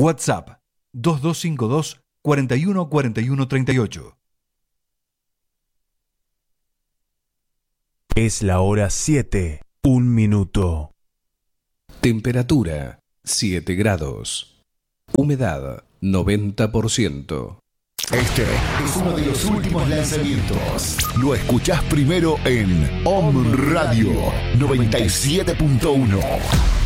WhatsApp 2252 41 41 38. Es la hora 7, 1 minuto. Temperatura 7 grados. Humedad 90%. Este es uno de los últimos lanzamientos. Lo escuchás primero en Om Radio 97.1.